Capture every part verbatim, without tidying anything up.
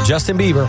Justin Bieber.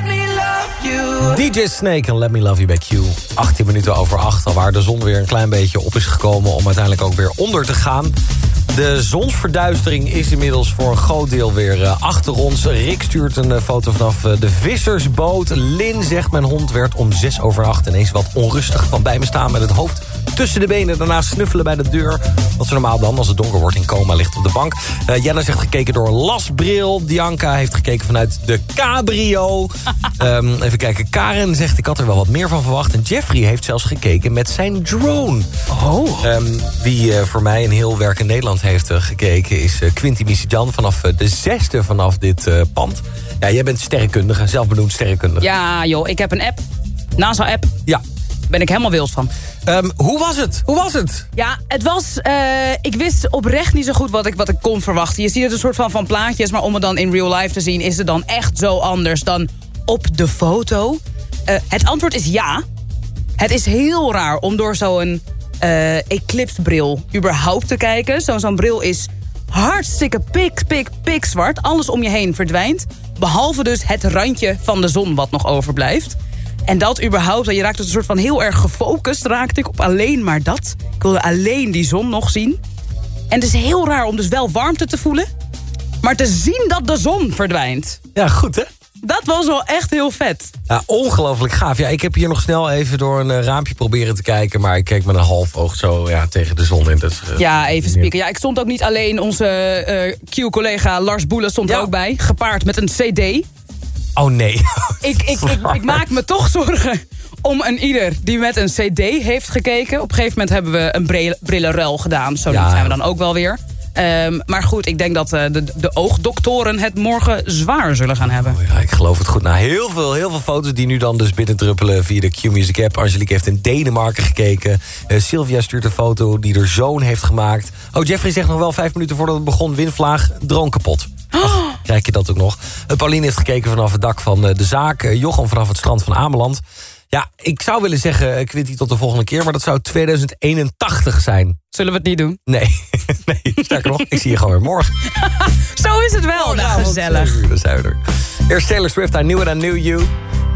D J Snake en Let Me Love You bij Q. achttien minuten over acht, al waar de zon weer een klein beetje op is gekomen... om uiteindelijk ook weer onder te gaan. De zonsverduistering is inmiddels voor een groot deel weer uh, achter ons. Rick stuurt een uh, foto vanaf uh, de vissersboot. Lin zegt, mijn hond werd om zes over acht ineens wat onrustig. Kwam bij me staan met het hoofd tussen de benen. Daarna snuffelen bij de deur. Wat ze normaal dan, als het donker wordt, in coma ligt op de bank. Uh, Jenna zegt gekeken door een lasbril. Dianca heeft gekeken vanuit de cabrio. um, even kijken, Karen zegt, ik had er wel wat meer van verwacht. En Jeffrey heeft zelfs gekeken met zijn drone. Oh. Um, wie uh, voor mij een heel werk in Nederland heeft uh, gekeken... is uh, Quinty Misijan vanaf uh, de zesde vanaf dit uh, pand. Ja, jij bent sterrenkundige, zelfbenoemd sterrenkundige. Ja, joh, ik heb een app. NASA-app. Ja. Ben ik helemaal wild van. Um, hoe was het? Hoe was het? Ja, het was... Uh, ik wist oprecht niet zo goed wat ik, wat ik kon verwachten. Je ziet het een soort van van plaatjes... maar om het dan in real life te zien... is het dan echt zo anders dan op de foto? Uh, het antwoord is ja. Het is heel raar om door zo'n uh, eclipse-bril überhaupt te kijken. Zo, zo'n bril is hartstikke pik, pik, pik zwart. Alles om je heen verdwijnt. Behalve dus het randje van de zon wat nog overblijft. En dat überhaupt, je raakt dus een soort van heel erg gefocust... raakte ik op alleen maar dat. Ik wilde alleen die zon nog zien. En het is heel raar om dus wel warmte te voelen... maar te zien dat de zon verdwijnt. Ja, goed hè? Dat was wel echt heel vet. Ja, ongelooflijk gaaf. Ja, ik heb hier nog snel even door een uh, raampje proberen te kijken... maar ik keek met een half oog zo ja, tegen de zon in. Dus, uh, ja, even spieken. Ja, ik stond ook niet alleen. Onze uh, Q-collega Lars Boelen stond ja. er ook bij. Gepaard met een cd. Oh nee. ik, ik, ik, ik maak me toch zorgen om een ieder die met een cd heeft gekeken. Op een gegeven moment hebben we een brillenruil gedaan. Zo ja. zijn we dan ook wel weer. Um, maar goed, ik denk dat uh, de, de oogdoktoren het morgen zwaar zullen gaan hebben. Oh ja, ik geloof het goed. Nou, heel veel, heel veel foto's die nu dan dus binnendruppelen via de Q-Music app. Angelique heeft in Denemarken gekeken. Uh, Sylvia stuurt een foto die haar zoon heeft gemaakt. Oh, Jeffrey zegt nog wel vijf minuten voordat het begon... windvlaag, drone kapot. Ach, krijg je dat ook nog. Uh, Pauline heeft gekeken vanaf het dak van uh, de zaak. Uh, Jochem vanaf het strand van Ameland. Ja, ik zou willen zeggen, Quinty, tot de volgende keer... maar dat zou tweeduizend eenentachtig zijn. Zullen we het niet doen? Nee, nee, sterker nog, ik zie je gewoon weer morgen. Zo is het wel, oh, nou, gezellig. Dan zijn we er. Eerst Taylor Swift, I Knew It, I Knew You.